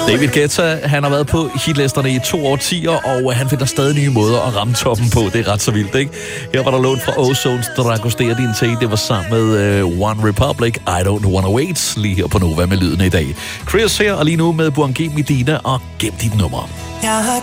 David Guetta, han har været på hitlisterne i 2 årtier, og han finder stadig nye måder at ramme toppen på. Det er ret så vildt, ikke? Her var der lånt fra Ozones Dragostea Din Te. Det var sammen med One Republic, I Don't Wanna Wait, lige her på Nova med lyden i dag. Chris her, og lige nu med Buangé Medina og Gem dit nummer. Jeg har